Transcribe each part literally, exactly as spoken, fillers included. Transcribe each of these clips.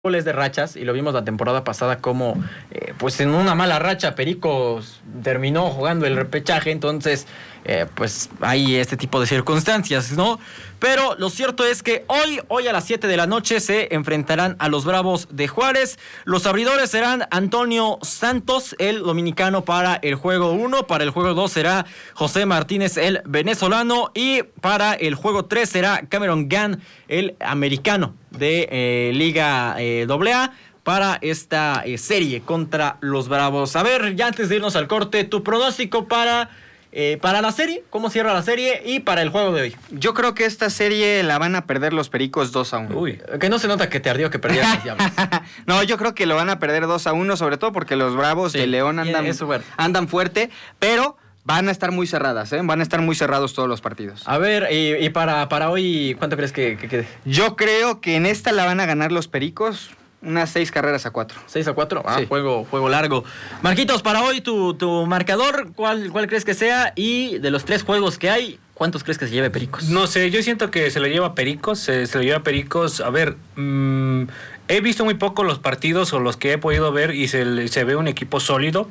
goles de rachas, y lo vimos la temporada pasada como eh, pues en una mala racha Pericos terminó jugando el repechaje. Entonces eh, pues hay este tipo de circunstancias, ¿no? Pero lo cierto es que hoy, hoy a las siete de la noche se enfrentarán a los Bravos de Juárez. Los abridores serán Antonio Santos, el dominicano, para el juego uno. Para el juego dos será José Martínez, el venezolano. Y para el juego tres será Cameron Gann, el americano de eh, Liga eh, doble A, para esta eh, serie contra los Bravos. A ver, ya antes de irnos al corte, tu pronóstico para... Eh, para la serie, cómo cierra la serie y para el juego de hoy. Yo creo que esta serie la van a perder los Pericos dos a uno. Uy, que no se nota que te ardió que perdieran los Diablos. No, yo creo que lo van a perder dos a uno, sobre todo porque los Bravos sí, de León andan, bueno. andan fuerte, pero van a estar muy cerradas, ¿eh? Van a estar muy cerrados todos los partidos. A ver, y, y para, para hoy, ¿cuánto crees que, que quede? Yo creo que en esta la van a ganar los Pericos. Unas seis carreras a cuatro. ¿Seis a cuatro? Ah, sí. juego, juego largo. Marquitos, para hoy tu, tu marcador, ¿cuál, ¿cuál crees que sea? Y de los tres juegos que hay, ¿cuántos crees que se lleve Pericos? No sé, yo siento que se lo lleva Pericos, se, se lo lleva Pericos. A ver, mmm, he visto muy poco los partidos o los que he podido ver y se, se ve un equipo sólido.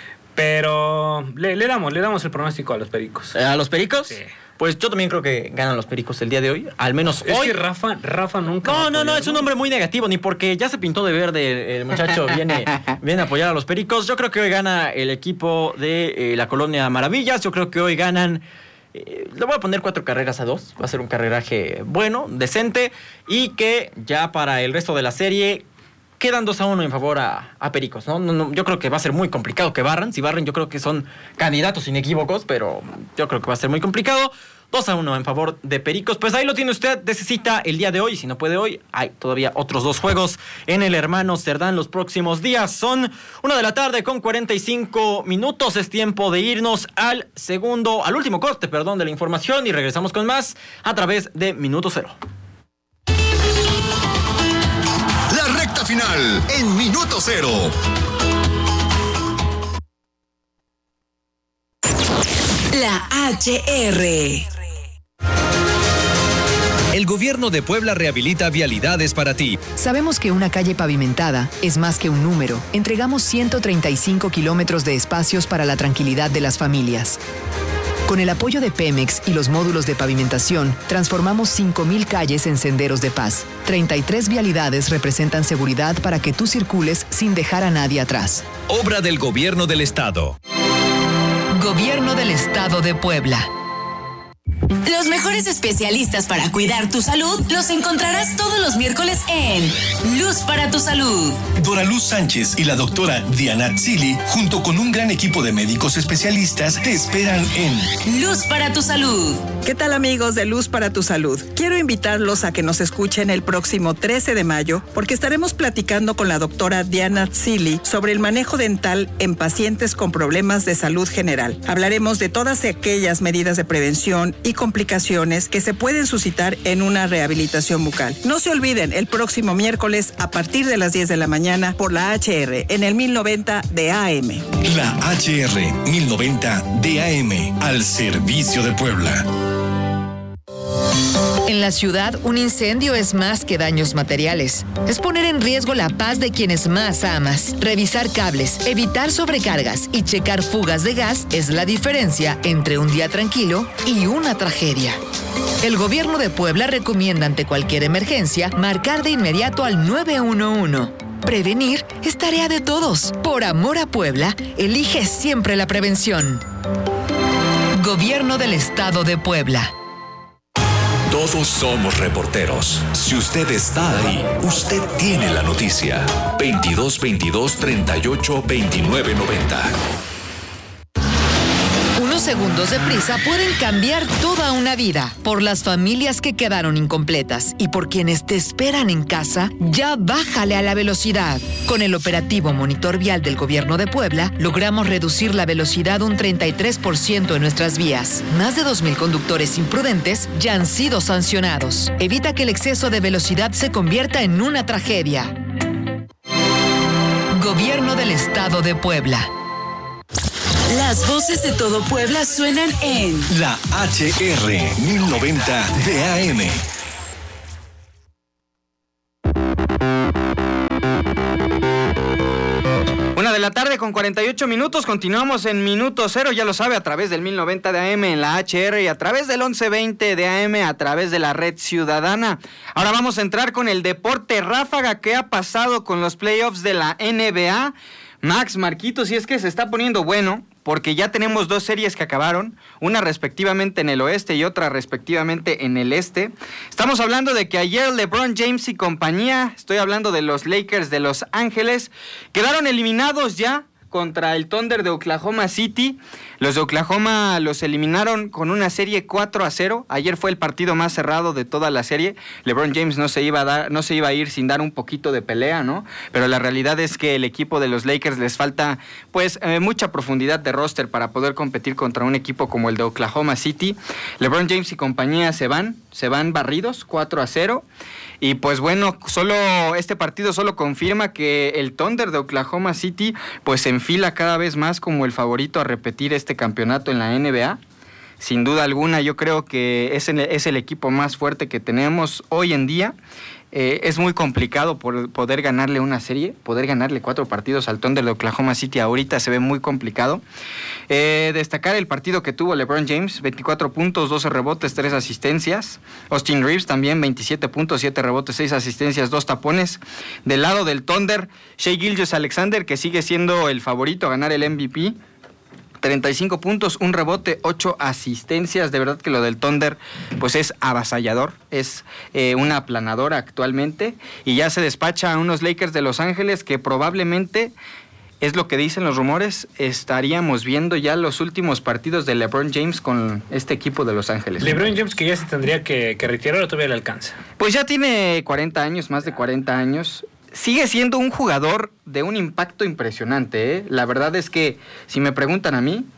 Pero le, le damos, le damos el pronóstico a los Pericos. ¿A los Pericos? Sí. Pues yo también creo que ganan los Pericos el día de hoy, al menos es hoy. Es que Rafa, Rafa nunca... No, no, no, es un hombre muy negativo, ni porque ya se pintó de verde el muchacho viene, viene a apoyar a los Pericos. Yo creo que hoy gana el equipo de eh, la Colonia Maravillas. Yo creo que hoy ganan... Eh, le voy a poner cuatro carreras a dos. Va a ser un carreraje bueno, decente, y que ya para el resto de la serie... Quedan dos a uno en favor a, a Pericos, ¿no? No, no, yo creo que va a ser muy complicado que barran. Si barren, yo creo que son candidatos inequívocos, pero yo creo que va a ser muy complicado. dos a uno en favor de Pericos. Pues ahí lo tiene usted, necesita el día de hoy. Si no puede hoy, hay todavía otros dos juegos en el Hermano Cerdán los próximos días. Son una de la tarde con cuarenta y cinco minutos. Es tiempo de irnos al segundo, al último corte, perdón, de la información, y regresamos con más a través de Minuto Cero. Final en Minuto Cero. La H R. El gobierno de Puebla rehabilita vialidades para ti. Sabemos que una calle pavimentada es más que un número. Entregamos ciento treinta y cinco kilómetros de espacios para la tranquilidad de las familias. Con el apoyo de Pemex y los módulos de pavimentación, transformamos cinco mil calles en senderos de paz. treinta y tres vialidades representan seguridad para que tú circules sin dejar a nadie atrás. Obra del Gobierno del Estado. Gobierno del Estado de Puebla. Los mejores especialistas para cuidar tu salud los encontrarás todos los miércoles en Luz para tu Salud. Dora Luz Sánchez y la doctora Diana Tzili, junto con un gran equipo de médicos especialistas, te esperan en Luz para tu Salud. ¿Qué tal, amigos de Luz para tu Salud? Quiero invitarlos a que nos escuchen el próximo trece de mayo, porque estaremos platicando con la doctora Diana Tzili sobre el manejo dental en pacientes con problemas de salud general. Hablaremos de todas aquellas medidas de prevención y complicaciones que se pueden suscitar en una rehabilitación bucal. No se olviden, el próximo miércoles a partir de las diez de la mañana por la H R en el mil noventa de A M. La H R mil noventa de A M, al servicio de Puebla. En la ciudad, un incendio es más que daños materiales. Es poner en riesgo la paz de quienes más amas. Revisar cables, evitar sobrecargas y checar fugas de gas es la diferencia entre un día tranquilo y una tragedia. El gobierno de Puebla recomienda ante cualquier emergencia marcar de inmediato al nueve uno uno. Prevenir es tarea de todos. Por amor a Puebla, elige siempre la prevención. Gobierno del Estado de Puebla. Todos somos reporteros. Si usted está ahí, usted tiene la noticia. veintidós veintidós treinta y ocho veintinueve noventa. Unos segundos de prisa pueden cambiar toda una vida. Por las familias que quedaron incompletas y por quienes te esperan en casa, ya bájale a la velocidad. Con el operativo Monitor Vial del Gobierno de Puebla, logramos reducir la velocidad un treinta y tres por ciento en nuestras vías. Más de dos mil conductores imprudentes ya han sido sancionados. Evita que el exceso de velocidad se convierta en una tragedia. Gobierno del Estado de Puebla. Las voces de todo Puebla suenan en La H R mil noventa de A M. la tarde con cuarenta y ocho minutos. Continuamos en Minuto Cero, ya lo sabe, a través del mil noventa de A M en la H R y a través del once veinte de A M a través de la Red Ciudadana. Ahora vamos a entrar con el deporte ráfaga. ¿Qué ha pasado con los playoffs de la N B A? Max, Marquitos, y es que se está poniendo bueno, porque ya tenemos dos series que acabaron, una respectivamente en el oeste y otra respectivamente en el este. Estamos hablando de que ayer LeBron James y compañía, estoy hablando de los Lakers de Los Ángeles, quedaron eliminados ya contra el Thunder de Oklahoma City. Los de Oklahoma los eliminaron con una serie cuatro a cero. Ayer fue el partido más cerrado de toda la serie. LeBron James no se iba a dar, no se iba a ir sin dar un poquito de pelea, ¿no? Pero la realidad es que el equipo de los Lakers les falta pues eh, mucha profundidad de roster para poder competir contra un equipo como el de Oklahoma City. LeBron James y compañía se van, se van barridos cuatro a cero. Y pues bueno, solo este partido solo confirma que el Thunder de Oklahoma City pues se enfila cada vez más como el favorito a repetir este campeonato en la N B A. Sin duda alguna, yo creo que es el, es el equipo más fuerte que tenemos hoy en día. Eh, es muy complicado por poder ganarle una serie, poder ganarle cuatro partidos al Thunder de Oklahoma City ahorita se ve muy complicado. Eh, destacar el partido que tuvo LeBron James, veinticuatro puntos, doce rebotes, tres asistencias. Austin Reeves también, veintisiete puntos, siete rebotes, seis asistencias, dos tapones. Del lado del Thunder, Shai Gilgeous-Alexander, que sigue siendo el favorito a ganar el M V P. treinta y cinco puntos, un rebote, ocho asistencias. De verdad que lo del Thunder pues es avasallador, es eh, una aplanadora actualmente, y ya se despacha a unos Lakers de Los Ángeles que probablemente, es lo que dicen los rumores, estaríamos viendo ya los últimos partidos de LeBron James con este equipo de Los Ángeles. LeBron James, que ya se tendría que, que retirar, o todavía le alcanza. Pues ya tiene cuarenta años, más de cuarenta años. Sigue siendo un jugador de un impacto impresionante, ¿eh? La verdad es que, si me preguntan a mí,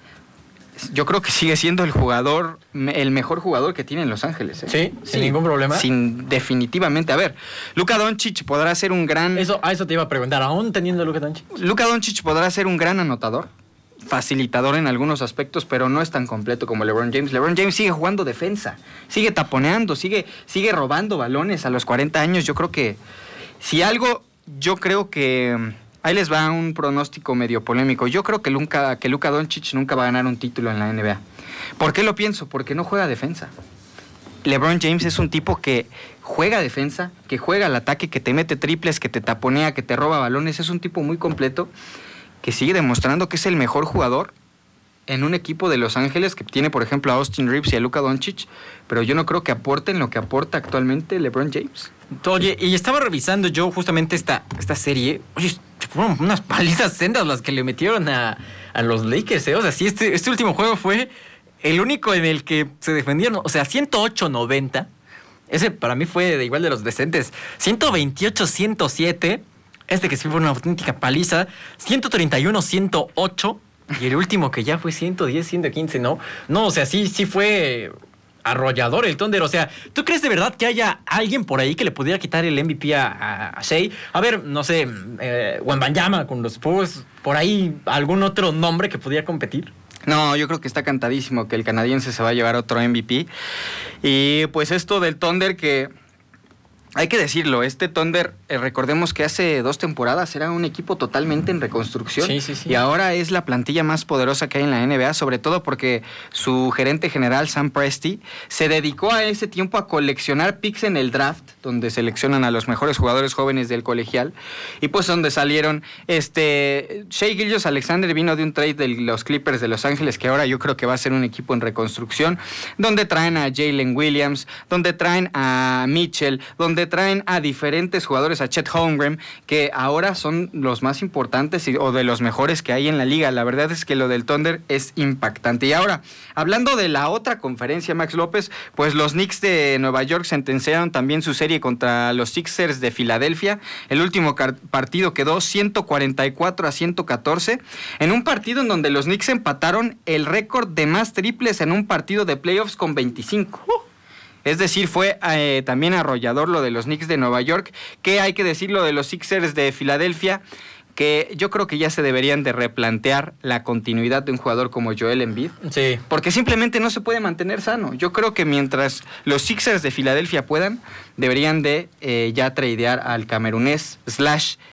yo creo que sigue siendo el jugador, el mejor jugador que tiene en Los Ángeles, ¿eh? Sí, sin sí, ningún problema. Sin, definitivamente. A ver, Luka Doncic podrá ser un gran... Eso, a eso te iba a preguntar, ¿aún teniendo a Luka Doncic? Luka Doncic podrá ser un gran anotador, facilitador en algunos aspectos, pero no es tan completo como LeBron James. LeBron James sigue jugando defensa, sigue taponeando, sigue, sigue robando balones a los cuarenta años. Yo creo que... Si algo, yo creo que... Ahí les va un pronóstico medio polémico. Yo creo que Luka, que Luka Doncic nunca va a ganar un título en la N B A. ¿Por qué lo pienso? Porque no juega defensa. LeBron James es un tipo que juega defensa, que juega al ataque, que te mete triples, que te taponea, que te roba balones. Es un tipo muy completo que sigue demostrando que es el mejor jugador en un equipo de Los Ángeles que tiene, por ejemplo, a Austin Reeves y a Luka Doncic, pero yo no creo que aporten lo que aporta actualmente LeBron James. Oye, y estaba revisando yo justamente esta, esta serie. Oye, fueron unas palizas sendas las que le metieron a, a los Lakers, ¿eh? O sea, sí, este, este último juego fue el único en el que se defendieron. O sea, ciento ocho noventa. Ese para mí fue de igual de los decentes. ciento veintiocho ciento siete. Este que sí fue una auténtica paliza. ciento treinta y uno ciento ocho. Y el último que ya fue ciento diez ciento quince, ¿no? No, o sea, sí, sí fue arrollador el Thunder. O sea, ¿tú crees de verdad que haya alguien por ahí que le pudiera quitar el M V P a, a, a Shai? A ver, no sé, eh, Wembanyama con los Spurs, por ahí algún otro nombre que pudiera competir. No, yo creo que está cantadísimo que el canadiense se va a llevar otro M V P. Y pues esto del Thunder que... Hay que decirlo, este Thunder, eh, recordemos que hace dos temporadas era un equipo totalmente en reconstrucción. Sí, sí, sí. Y ahora es la plantilla más poderosa que hay en la N B A, sobre todo porque su gerente general, Sam Presti, se dedicó a ese tiempo a coleccionar picks en el draft, donde seleccionan a los mejores jugadores jóvenes del colegial, y pues donde salieron, este, Shai Gilgeous-Alexander vino de un trade de los Clippers de Los Ángeles, que ahora yo creo que va a ser un equipo en reconstrucción, donde traen a Jalen Williams, donde traen a Mitchell, donde traen a diferentes jugadores, a Chet Holmgren, que ahora son los más importantes y, o de los mejores que hay en la liga. La verdad es que lo del Thunder es impactante. Y ahora, hablando de la otra conferencia, Max López, pues los Knicks de Nueva York sentenciaron también su serie contra los Sixers de Filadelfia. El último car- partido quedó ciento cuarenta y cuatro a ciento catorce, en un partido en donde los Knicks empataron el récord de más triples en un partido de playoffs con veinticinco. Uh. Es decir, fue eh, también arrollador lo de los Knicks de Nueva York, que hay que decir lo de los Sixers de Filadelfia, que yo creo que ya se deberían de replantear la continuidad de un jugador como Joel Embiid. Sí. Porque simplemente no se puede mantener sano. Yo creo que mientras los Sixers de Filadelfia puedan, deberían de eh, ya tradear al camerunés slash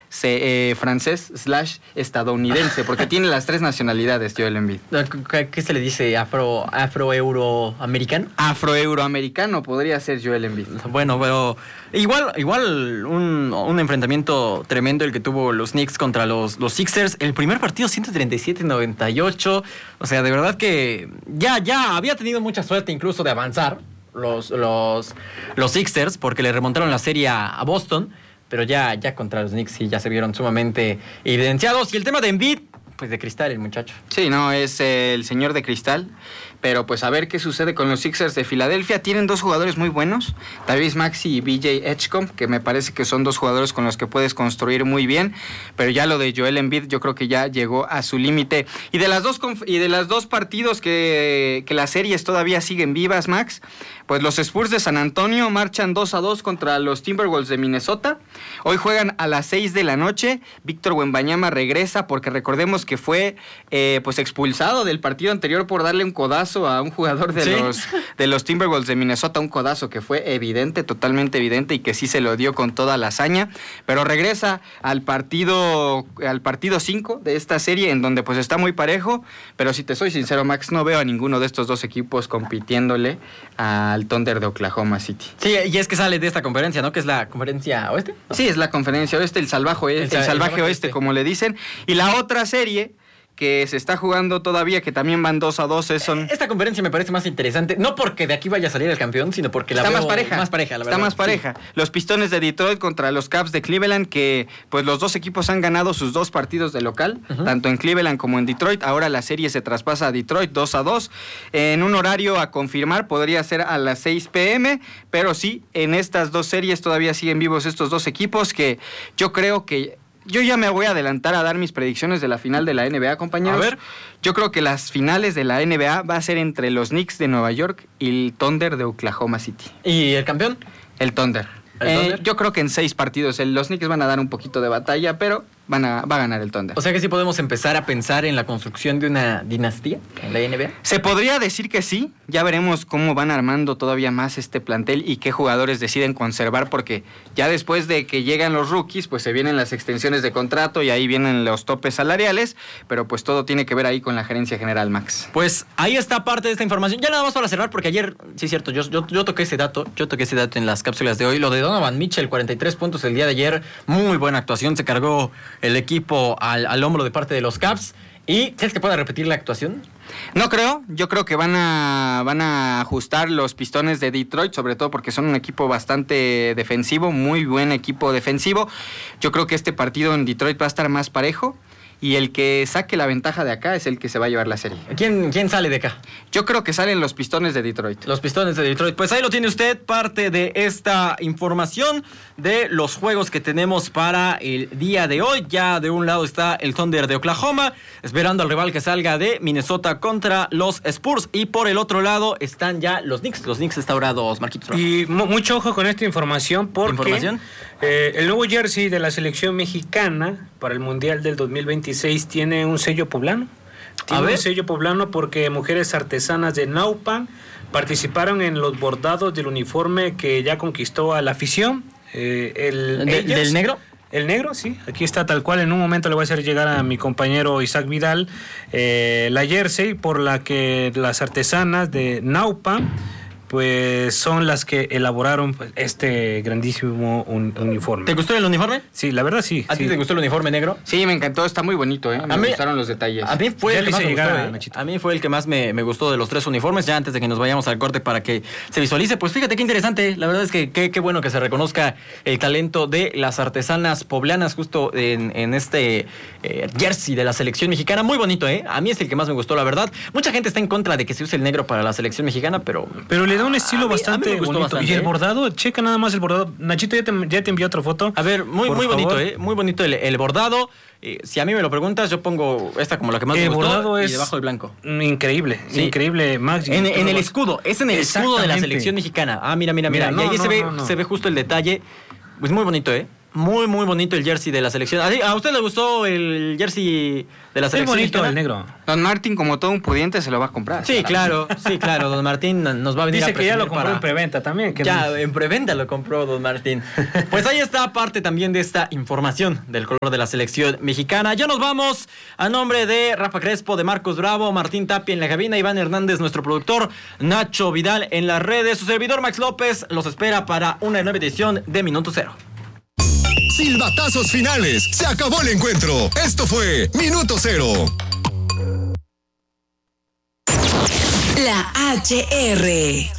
se, eh, francés slash estadounidense, porque tiene las tres nacionalidades, Joel Embiid. ¿Qué se le dice? ¿Afro, afro-euroamericano? Afro-euroamericano podría ser Joel Embiid. Bueno, pero igual, igual un, un enfrentamiento tremendo el que tuvo los Knicks contra los, los Sixers. El primer partido ciento treinta y siete a noventa y ocho. O sea, de verdad que ya, ya había tenido mucha suerte incluso de avanzar los, los, los Sixers, porque le remontaron la serie a, a Boston. Pero ya, ya contra los Knicks sí ya se vieron sumamente evidenciados. Y el tema de Embiid, pues de cristal el muchacho. Sí, no, es eh, el señor de cristal. Pero pues a ver qué sucede con los Sixers de Filadelfia. Tienen dos jugadores muy buenos, Tyrese Maxey y B J Edgecombe, que me parece que son dos jugadores con los que puedes construir muy bien. Pero ya lo de Joel Embiid yo creo que ya llegó a su límite. Y de las dos conf- y de las dos partidos que, que las series todavía siguen vivas, Max, pues los Spurs de San Antonio marchan dos a dos contra los Timberwolves de Minnesota. Hoy juegan a las seis de la noche. Víctor Wembanyama regresa porque recordemos que fue eh, pues expulsado del partido anterior por darle un codazo a un jugador de, ¿sí? los, de los Timberwolves de Minnesota, un codazo que fue evidente, totalmente evidente, y que sí se lo dio con toda la hazaña, pero regresa al partido al partido cinco de esta serie, en donde pues está muy parejo, pero si te soy sincero, Max, no veo a ninguno de estos dos equipos compitiéndole al Thunder de Oklahoma City. Sí, y es que sale de esta conferencia, ¿no? Que es la conferencia oeste. ¿No? Sí, es la conferencia oeste, el salvaje, el, el, el salvaje el oeste, oeste, como le dicen, y la otra serie que se está jugando todavía, que también van dos a dos, son... Esta conferencia me parece más interesante, no porque de aquí vaya a salir el campeón, sino porque la está veo más pareja. Más pareja, la está verdad. más pareja. Sí. Los Pistones de Detroit contra los Cavs de Cleveland, que pues los dos equipos han ganado sus dos partidos de local, uh-huh. tanto en Cleveland como en Detroit. Ahora la serie se traspasa a Detroit dos a dos, en un horario a confirmar, podría ser a las seis pm, pero sí, en estas dos series todavía siguen vivos estos dos equipos, que yo creo que... Yo ya me voy a adelantar a dar mis predicciones de la final de la N B A, compañeros. A ver. Yo creo que las finales de la N B A va a ser entre los Knicks de Nueva York y el Thunder de Oklahoma City. ¿Y el campeón? El Thunder. ¿El eh, Thunder? Yo creo que en seis partidos el, los Knicks van a dar un poquito de batalla, pero van a, va a ganar el Thunder. O sea que sí podemos empezar a pensar en la construcción de una dinastía en la N B A. Se podría decir que sí. Ya veremos cómo van armando todavía más este plantel y qué jugadores deciden conservar, porque ya después de que llegan los rookies, pues se vienen las extensiones de contrato y ahí vienen los topes salariales, pero pues todo tiene que ver ahí con la gerencia general, Max. Pues ahí está parte de esta información. Ya nada más para cerrar, porque ayer, sí es cierto, yo, yo, yo toqué ese dato, yo toqué ese dato en las cápsulas de hoy. Lo de Donovan Mitchell, cuarenta y tres puntos el día de ayer, muy buena actuación, se cargó el equipo al, al hombro de parte de los Cavs. ¿Y crees que pueda repetir la actuación? No creo, yo creo que van a, van a ajustar los Pistones de Detroit, sobre todo porque son un equipo bastante defensivo, muy buen equipo defensivo. Yo creo que este partido en Detroit va a estar más parejo, y el que saque la ventaja de acá es el que se va a llevar la serie. ¿Quién, quién sale de acá? Yo creo que salen los Pistones de Detroit. Los Pistones de Detroit. Pues ahí lo tiene usted, parte de esta información de los juegos que tenemos para el día de hoy. Ya de un lado está el Thunder de Oklahoma, esperando al rival que salga de Minnesota contra los Spurs. Y por el otro lado están ya los Knicks. Los Knicks restaurados, Marquitos. Y mu- mucho ojo con esta información, porque ¿Información? Eh, el nuevo jersey de la selección mexicana para el Mundial del dos mil veintiséis tiene un sello poblano. Tiene A ver. un sello poblano porque mujeres artesanas de Naupan participaron en los bordados del uniforme que ya conquistó a la afición. Eh, el, ¿De, ellas, ¿Del negro? El negro, sí, aquí está tal cual. En un momento le voy a hacer llegar a mi compañero Isaac Vidal eh, la jersey por la que las artesanas de Naupan pues son las que elaboraron pues, este grandísimo un, uniforme. ¿Te gustó el uniforme? Sí, la verdad sí. ¿A sí. ti te gustó el uniforme negro? Sí, me encantó, está muy bonito, ¿eh? Me a mí, gustaron los detalles. A mí fue ya el que más me gustó, a, ¿eh? A mí fue el que más me, me gustó de los tres uniformes, ya antes de que nos vayamos al corte para que se visualice. Pues fíjate qué interesante, la verdad es que qué, qué bueno que se reconozca el talento de las artesanas poblanas justo en, en este eh, jersey de la selección mexicana. Muy bonito, ¿eh? A mí es el que más me gustó, la verdad. Mucha gente está en contra de que se use el negro para la selección mexicana, pero... Pero le da un estilo mí, bastante bonito. Bastante, y el ¿eh? bordado, checa nada más el bordado. Nachito, ya te, ya te envió otra foto. A ver, muy, muy bonito, ¿eh? Muy bonito el, el bordado. Eh, si a mí me lo preguntas, yo pongo esta como la que más el me gustó bordado y es debajo el blanco. Increíble, sí. increíble, Max. En, en el escudo, es en el escudo de la selección mexicana. Ah, mira, mira, mira. mira no, y ahí no, se ve, no, no. se ve justo el detalle. Pues muy bonito, ¿eh? Muy, muy bonito el jersey de la selección. ¿A usted le gustó el jersey de la selección? Es bonito mexicana? el negro. Don Martín, como todo un pudiente, se lo va a comprar. Sí, claro, sí, claro. Don Martín nos va a venir Dice a que ya lo presumir compró para... en preventa también. Que Ya, no... en preventa lo compró Don Martín. Pues ahí está parte también de esta información del color de la selección mexicana. Ya nos vamos. A nombre de Rafa Crespo, de Marcos Bravo, Martín Tapia en la cabina, Iván Hernández, nuestro productor, Nacho Vidal en las redes. Su servidor Max López los espera para una nueva edición de Minuto Cero. Silbatazos finales. Se acabó el encuentro. Esto fue Minuto Cero. La H R